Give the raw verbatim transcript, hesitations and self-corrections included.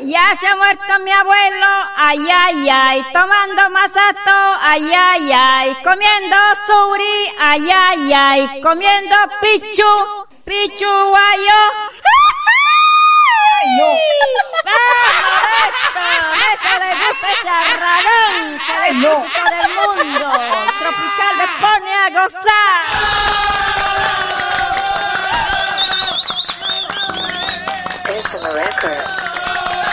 Ya se ha muerto mi abuelo, ay, ay, ay, tomando masato, ay, ay, ay, comiendo suri, ay, ay, ay, comiendo pichu, pichu guayo. ¡Ay, no! ¡Vamos, esto! ¡Eso le gusta ese arragán que le escucha todo el mundo! ¡Tropical de pone a gozar!